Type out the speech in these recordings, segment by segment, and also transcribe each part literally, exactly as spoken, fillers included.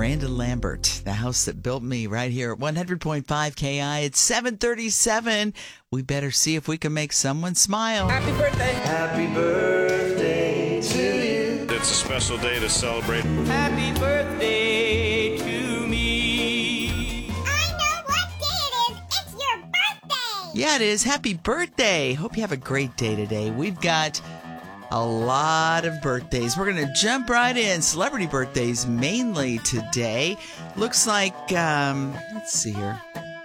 Miranda Lambert, The House That Built Me, right here at one hundred point five K I. It's seven thirty-seven. We better see if we can make someone smile. Happy birthday. Happy birthday to you. It's a special day to celebrate. Happy birthday to me. I know what day it is. It's your birthday. Yeah, it is. Happy birthday. Hope you have a great day today. We've got a lot of birthdays. We're going to jump right in. Celebrity birthdays mainly today. Looks like, um, let's see here.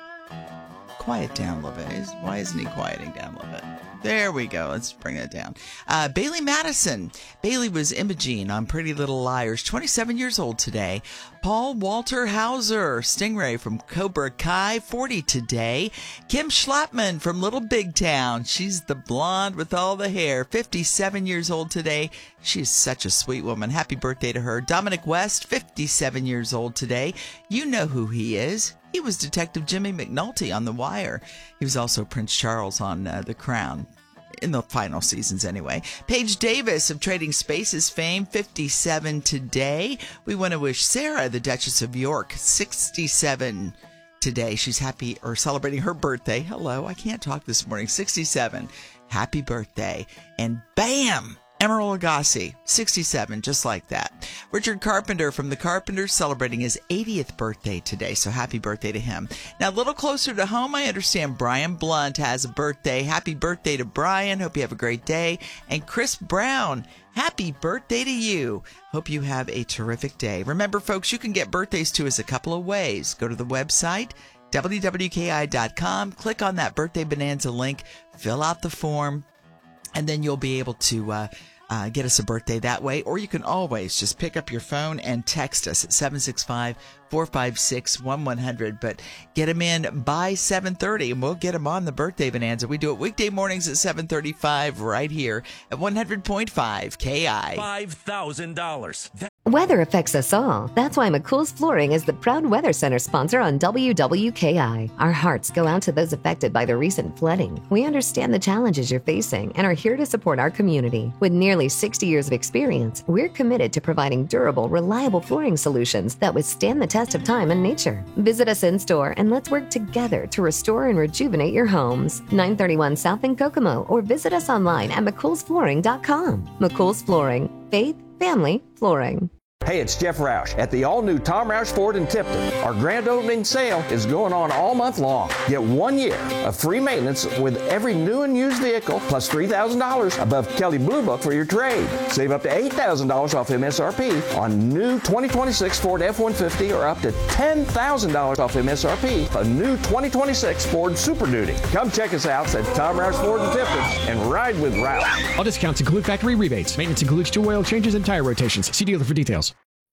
Quiet down a little bit. Why isn't he quieting down a little bit? There we go. Let's bring that down. Uh, Bailey Madison. Bailey was Imogene on Pretty Little Liars. twenty-seven years old today. Paul Walter Hauser. Stingray from Cobra Kai. forty today. Kim Schlapman from Little Big Town. She's the blonde with all the hair. fifty-seven years old today. She's such a sweet woman. Happy birthday to her. Dominic West. fifty-seven years old today. You know who he is. He was Detective Jimmy McNulty on The Wire. He was also Prince Charles on uh, The Crown, in the final seasons anyway. Paige Davis of Trading Spaces fame, fifty-seven today. We want to wish Sarah, the Duchess of York, sixty-seven today. She's happy or celebrating her birthday. Hello, I can't talk this morning. sixty-seven. Happy birthday. And bam! Emeril Lagasse, sixty-seven, just like that. Richard Carpenter from The Carpenters celebrating his eightieth birthday today, so happy birthday to him. Now, a little closer to home, I understand Brian Blunt has a birthday. Happy birthday to Brian. Hope you have a great day. And Chris Brown, happy birthday to you. Hope you have a terrific day. Remember, folks, you can get birthdays to us a couple of ways. Go to the website, W W K I dot com, click on that Birthday Bonanza link, fill out the form, and then you'll be able to uh, uh, get us a birthday that way. Or you can always just pick up your phone and text us at seven six five, four five six, one one zero zero. But get them in by seven thirty, and we'll get them on the Birthday Bonanza. We do it weekday mornings at seven thirty-five right here at one hundred point five K I. five thousand dollars. Weather affects us all. That's why McCool's Flooring is the proud Weather Center sponsor on W W K I. Our hearts go out to those affected by the recent flooding. We understand the challenges you're facing and are here to support our community. With nearly sixty years of experience, we're committed to providing durable, reliable flooring solutions that withstand the test of time and nature. Visit us in store and let's work together to restore and rejuvenate your homes. nine thirty-one South in Kokomo, or visit us online at mccool's flooring dot com. McCool's Flooring. Faith, family, flooring. Hey, it's Jeff Roush at the all-new Tom Roush Ford in Tipton. Our grand opening sale is going on all month long. Get one year of free maintenance with every new and used vehicle, plus three thousand dollars above Kelley Blue Book for your trade. Save up to eight thousand dollars off M S R P on new twenty twenty-six Ford F one fifty, or up to ten thousand dollars off M S R P a new twenty twenty-six Ford Super Duty. Come check us out at Tom Roush Ford in Tipton and ride with Roush. All discounts include factory rebates. Maintenance includes two oil changes and tire rotations. See dealer for details.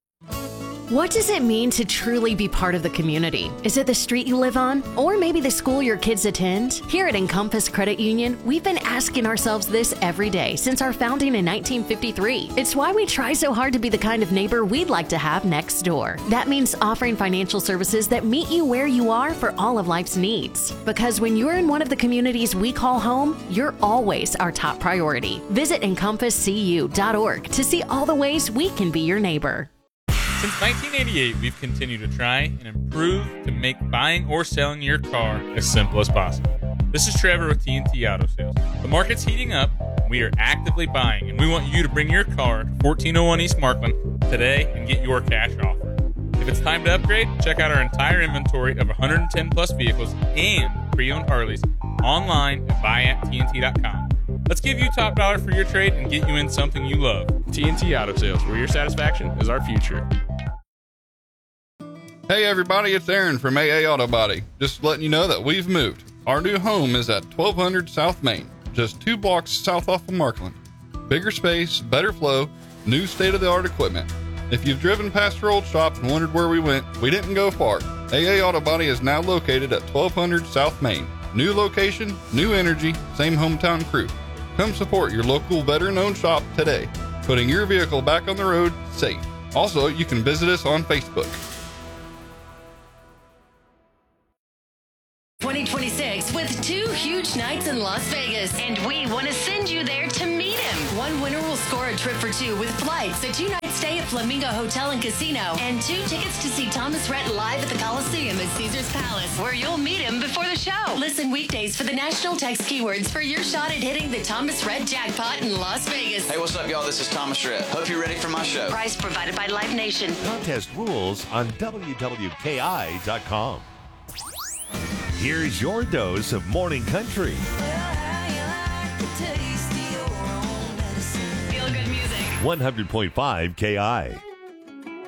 What does it mean to truly be part of the community? Is it the street you live on? Or maybe the school your kids attend? Here at Encompass Credit Union, we've been asking ourselves this every day since our founding in nineteen fifty-three. It's why we try so hard to be the kind of neighbor we'd like to have next door. That means offering financial services that meet you where you are for all of life's needs. Because when you're in one of the communities we call home, you're always our top priority. Visit encompass c u dot org to see all the ways we can be your neighbor. Since nineteen eighty-eight, we've continued to try and improve to make buying or selling your car as simple as possible. This is Trevor with T N T Auto Sales. The market's heating up, we are actively buying, and we want you to bring your car to fourteen oh one East Markland today and get your cash offer. If it's time to upgrade, check out our entire inventory of one hundred ten plus vehicles and pre-owned Harleys online at buy at T N T dot com. Let's give you top dollar for your trade and get you in something you love. T N T Auto Sales, where your satisfaction is our future. Hey everybody, it's Aaron from A A Auto Body. Just letting you know that we've moved. Our new home is at twelve hundred South Main, just two blocks south off of Markland. Bigger space, better flow, new state-of-the-art equipment. If you've driven past our old shop and wondered where we went, we didn't go far. A A Auto Body is now located at twelve hundred South Main. New location, new energy, same hometown crew. Come support your local veteran-owned shop today, putting your vehicle back on the road safe. Also, you can visit us on Facebook. twenty twenty-six with two huge nights in Las Vegas, and we want to send you there to meet him. One winner will score a trip for two with flights, a two-night stay stay at Flamingo Hotel and Casino, and two tickets to see Thomas Rhett live at the Coliseum at Caesar's Palace, where you'll meet him before the show. Listen weekdays for the national text keywords for your shot at hitting the Thomas Rhett jackpot in Las Vegas. Hey, what's up, y'all? This is Thomas Rhett. Hope you're ready for my show. Prize provided by Live Nation. Contest rules on W W K I dot com. Here's your dose of morning country. Feel good music. one hundred point five K I.